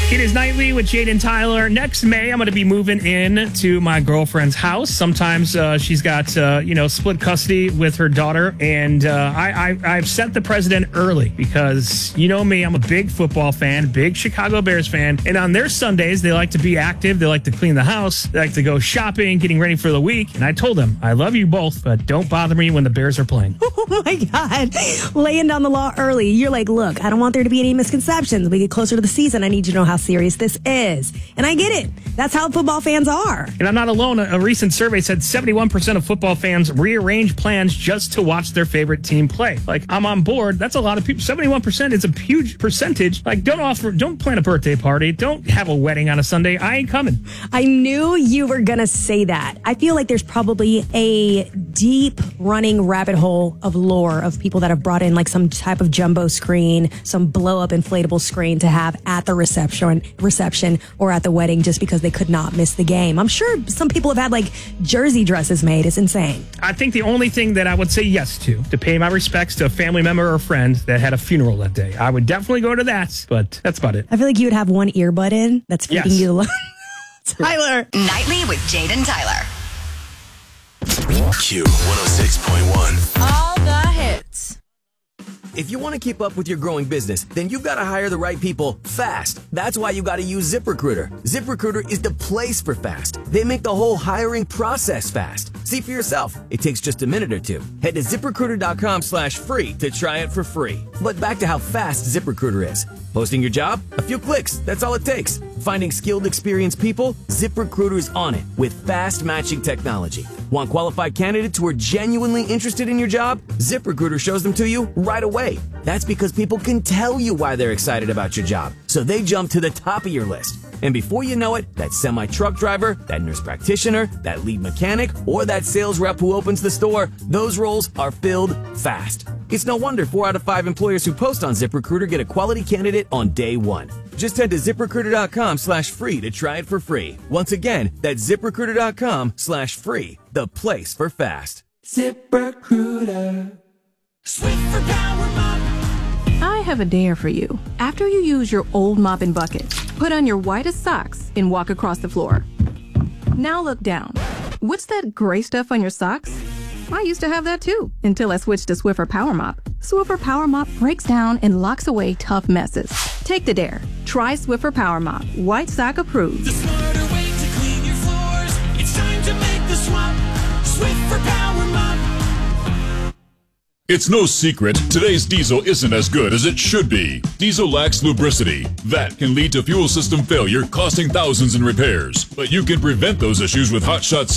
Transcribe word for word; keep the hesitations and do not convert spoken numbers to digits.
It is Nightly with Jade and Tyler. Next May, I'm going to be moving in to my girlfriend's house. Sometimes uh, she's got, uh, you know, split custody with her daughter. And uh, I, I, I've sent the president early because, you know me, I'm a big football fan, big Chicago Bears fan. And on their Sundays, they like to be active. They like to clean the house. They like to go shopping, getting ready for the week. And I told them, I love you both, but don't bother me when the Bears are playing. Oh, my God. Laying down the law early. You're like, look, I don't want there to be any misconceptions. We get closer to the season. I need you to know how serious this is. And I get it. That's how football fans are. And I'm not alone. A, a recent survey said seventy-one percent of football fans rearrange plans just to watch their favorite team play. Like, I'm on board. That's a lot of people. seventy-one percent is a huge percentage. Like, don't offer, don't plan a birthday party. Don't have a wedding on a Sunday. I ain't coming. I knew you were going to say that. I feel like there's probably a deep running rabbit hole of lore of people that have brought in like some type of jumbo screen, some blow up inflatable screen to have at the reception, reception or at the wedding just because they could not miss the game. I'm sure some people have had like jersey dresses made. It's insane. I think the only thing that I would say yes to, to pay my respects to a family member or friend that had a funeral that day. I would definitely go to that, but that's about it. I feel like you would have one earbud in that's feeding Yes. you the love. Tyler. Nightly with Jade and Tyler. Q one oh six point one. All the hits. If you want to keep up with your growing business, then you've got to hire the right people fast. That's why you got to use ZipRecruiter. ZipRecruiter is the place for fast. They make the whole hiring process fast. See for yourself. It takes just a minute or two. Head to ZipRecruiter.com slash free to try it for free. But back to how fast ZipRecruiter is. Posting your job? A few clicks. That's all it takes. Finding skilled, experienced people? ZipRecruiter's on it with fast matching technology. Want qualified candidates who are genuinely interested in your job? ZipRecruiter shows them to you right away. That's because people can tell you why they're excited about your job, so they jump to the top of your list. And before you know it, that semi-truck driver, that nurse practitioner, that lead mechanic, or that sales rep who opens the store, those roles are filled fast. It's no wonder four out of five employers who post on ZipRecruiter get a quality candidate on day one. Just head to ZipRecruiter.com slash free to try it for free. Once again, that's ZipRecruiter.com slash free, the place for fast. ZipRecruiter. Swiffer Power Mop. I have a dare for you. After you use your old mop and bucket, put on your whitest socks and walk across the floor. Now look down. What's that gray stuff on your socks? I used to have that too, until I switched to Swiffer Power Mop. Swiffer Power Mop breaks down and locks away tough messes. Take the dare. Try Swiffer Power Mop. White sock approved. The smarter way to clean your floors. It's time to make the swap. Swiffer Power Mop. It's no secret, today's diesel isn't as good as it should be. Diesel lacks lubricity. That can lead to fuel system failure, costing thousands in repairs. But you can prevent those issues with Hot Shot